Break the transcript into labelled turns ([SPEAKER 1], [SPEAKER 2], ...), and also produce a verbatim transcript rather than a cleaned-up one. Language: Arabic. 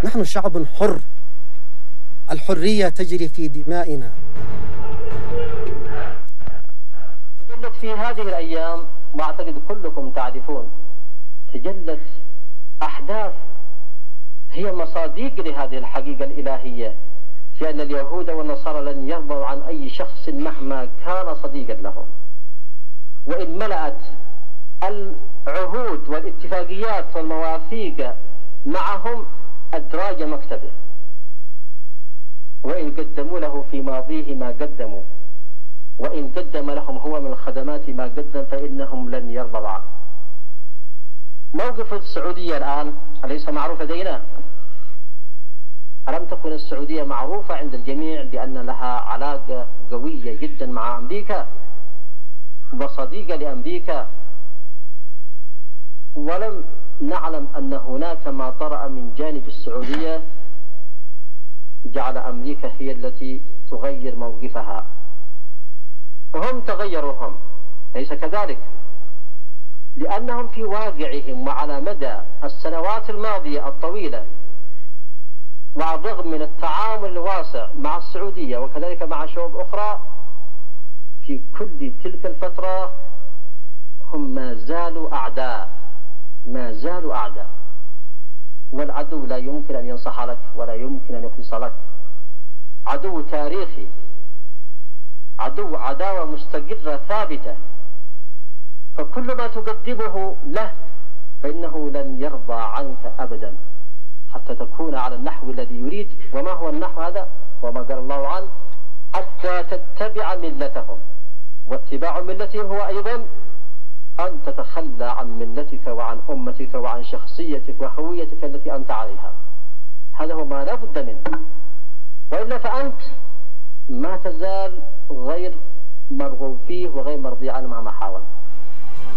[SPEAKER 1] نحن شعب حر، الحرية تجري في دمائنا.
[SPEAKER 2] تجلت في هذه الأيام، وأعتقد كلكم تعرفون، تجلت أحداث هي مصادق لهذه الحقيقة الإلهية، في أن اليهود والنصارى لن يرضوا عن أي شخص مهما كان صديقا لهم، وإن ملأت العهود والاتفاقيات والمواثيق معهم أدراج مكتبه، وإن قدموا له في ماضيه ما قدموا، وإن قدم لهم هو من الخدمات ما قدم، فإنهم لن يرضوا عنه. موقف السعودية الآن أليس معروف لدينا؟ ألم تكن السعودية معروفة عند الجميع بأن لها علاقة قوية جدا مع أمريكا وصديقة لأمريكا؟ ولم نعلم أن هناك ما طرأ من جانب السعودية جعل أمريكا هي التي تغير موقفها، وهم تغيروا هم، ليس كذلك؟ لأنهم في واقعهم وعلى مدى السنوات الماضية الطويلة، وعلى الرغم من التعامل الواسع مع السعودية وكذلك مع شعوب أخرى، في كل تلك الفترة هم ما زالوا أعداء، ما زالوا أعداء، والعدو لا يمكن أن ينصح لك ولا يمكن أن يخلص لك، عدو تاريخي، عدو عداوة مستقرة ثابتة، فكل ما تقدمه له فإنه لن يرضى عنك أبدا حتى تكون على النحو الذي يريد. وما هو النحو هذا؟ وما قال الله عنه: حتى تتبع ملتهم، واتباع ملتهم هو أيضا أن تتخلى عن ملتك وعن أمتك وعن شخصيتك وهويتك التي أنت عليها. هذا هو ما لا بد منه، وإلا فأنت ما تزال غير مرغوب فيه وغير مرضي عنه مهما حاول.